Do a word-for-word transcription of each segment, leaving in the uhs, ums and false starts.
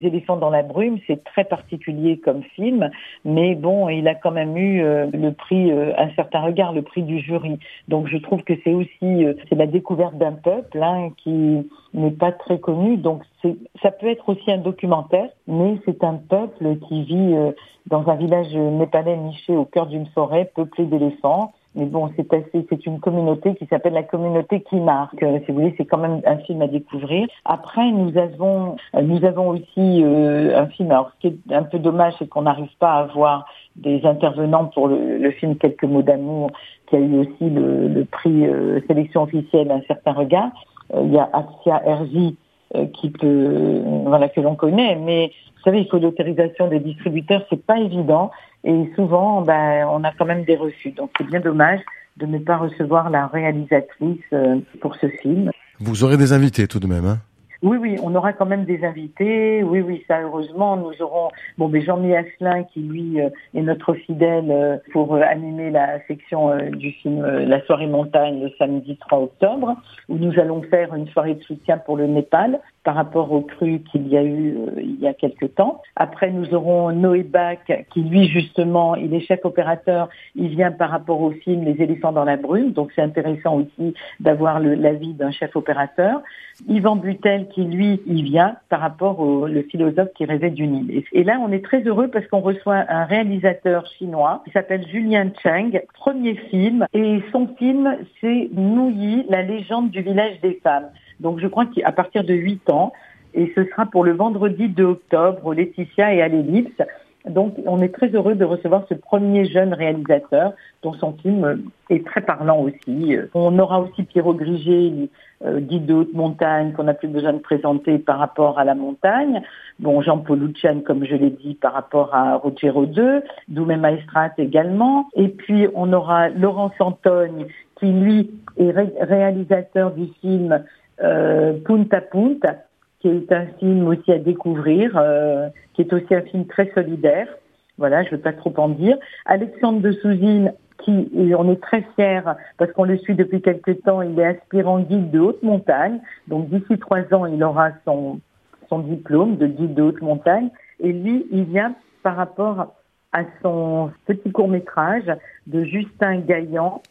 Les éléphants dans la brume, c'est très particulier comme film, mais bon, il a quand même eu euh, le prix euh, Un certain regard, le prix du jury. Donc je trouve que c'est aussi euh, c'est la découverte d'un peuple hein, qui n'est pas très connu. Donc c'est, ça peut être aussi un documentaire, mais c'est un peuple qui vit euh, dans un village népalais niché au cœur d'une forêt peuplée d'éléphants. Mais bon, c'est assez, c'est une communauté qui s'appelle la communauté qui marque. Euh, si vous voulez, c'est quand même un film à découvrir. Après, nous avons, euh, nous avons aussi euh, un film. Alors, ce qui est un peu dommage, c'est qu'on n'arrive pas à avoir des intervenants pour le, le film Quelques mots d'amour, qui a eu aussi le, le prix euh, sélection officielle Un certain regard. Euh, il y a Asia Herzi euh, qui peut, euh, voilà, que l'on connaît, mais vous savez, il faut l'autorisation des distributeurs, c'est pas évident. Et souvent, ben, on a quand même des refus. Donc, c'est bien dommage de ne pas recevoir la réalisatrice euh, pour ce film. Vous aurez des invités tout de même, hein? Oui, oui, on aura quand même des invités. Oui, oui, ça, heureusement, nous aurons bon, ben Jean-Mi Asselin qui, lui, euh, est notre fidèle euh, pour euh, animer la section euh, du film euh, La soirée montagne le samedi trois octobre, où nous allons faire une soirée de soutien pour le Népal par rapport aux crues qu'il y a eu euh, il y a quelque temps. Après, nous aurons Noé Bach qui, lui, justement, il est chef opérateur. Il vient par rapport au film Les éléphants dans la brume. Donc, c'est intéressant aussi d'avoir le, l'avis d'un chef opérateur. Yvan Butel qui, lui, il vient par rapport au le philosophe qui rêvait d'une île. Et là, on est très heureux parce qu'on reçoit un réalisateur chinois qui s'appelle Julian Cheng, premier film. Et son film, c'est Nouyi, la légende du village des femmes. Donc, je crois qu'à partir de huit ans, et ce sera pour le vendredi deux octobre au Laetitia et à l'Ellipse. Donc, on est très heureux de recevoir ce premier jeune réalisateur dont son film est très parlant aussi. On aura aussi Pierrot Grigé, euh, guide de haute montagne, qu'on n'a plus besoin de présenter par rapport à la montagne. Bon, Jean-Paul Lucian, comme je l'ai dit, par rapport à Rogero deux, Doumé Maestrat également. Et puis, on aura Laurent Santogne, qui, lui, est ré- réalisateur du film euh, Punta Punta, qui est un film aussi à découvrir, euh, qui est aussi un film très solidaire. Voilà, je ne veux pas trop en dire. Alexandre de Souzine, qui, et on est très fiers, parce qu'on le suit depuis quelque temps, il est aspirant guide de haute montagne. Donc d'ici trois ans, il aura son, son diplôme de guide de haute montagne. Et lui, il vient par rapport à son petit court-métrage de Justin Gaillan,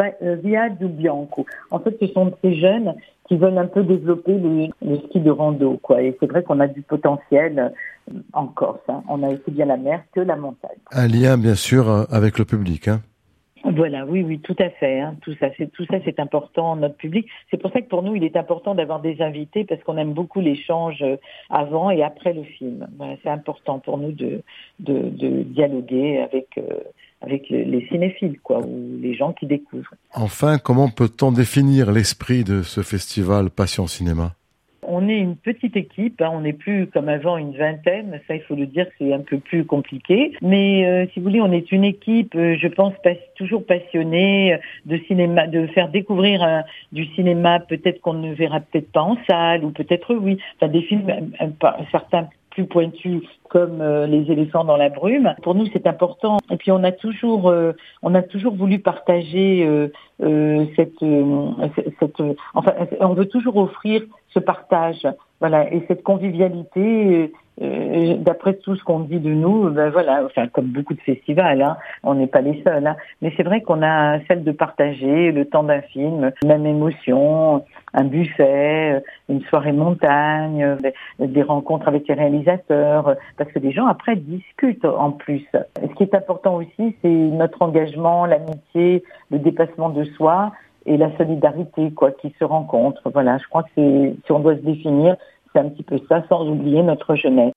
Via du Bianco. En fait, ce sont ces jeunes qui veulent un peu développer le, le ski de rando, quoi. Et c'est vrai qu'on a du potentiel en Corse, hein. On a aussi bien la mer que la montagne. Un lien, bien sûr, avec le public, hein. Voilà, oui, oui, tout à fait. Hein. Tout ça, c'est tout ça, c'est important, notre public. C'est pour ça que pour nous, il est important d'avoir des invités parce qu'on aime beaucoup l'échange avant et après le film. Voilà, c'est important pour nous de de, de dialoguer avec euh, avec les, les cinéphiles, quoi, ou les gens qui découvrent. Enfin, comment peut-on définir l'esprit de ce festival Passion Cinéma ? On est une petite équipe, hein, on n'est plus comme avant une vingtaine, ça il faut le dire, c'est un peu plus compliqué. Mais euh, si vous voulez, on est une équipe, euh, je pense, pas, toujours passionnée de cinéma, de faire découvrir euh, du cinéma, peut-être qu'on ne verra peut-être pas en salle, ou peut-être oui, enfin des films, euh, euh, certains plus pointus comme euh, Les éléphants dans la brume. Pour nous, c'est important. Et puis, on a toujours, euh, on a toujours voulu partager euh, euh, cette, euh, cette, euh, enfin, on veut toujours offrir ce partage, voilà, et cette convivialité. Euh, d'après tout ce qu'on dit de nous, ben voilà, enfin comme beaucoup de festivals, hein, on n'est pas les seuls, hein, mais c'est vrai qu'on a celle de partager le temps d'un film, même émotion, un buffet, une soirée montagne, des rencontres avec les réalisateurs, parce que les gens après discutent en plus. Et ce qui est important aussi, c'est notre engagement, l'amitié, le dépassement de soi et la solidarité, quoi, qui se rencontrent. Voilà, je crois que c'est, si on doit se définir, c'est un petit peu ça, sans oublier notre jeunesse.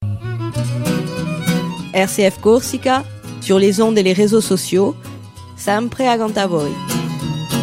R C F Corsica, sur les ondes et les réseaux sociaux, sempre a Voi.